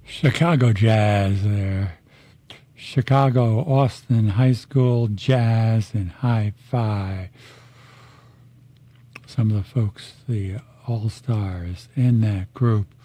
Chicago jazz there. Chicago Austin High School Jazz and Hi-Fi. Some of the folks, the all-stars in that group.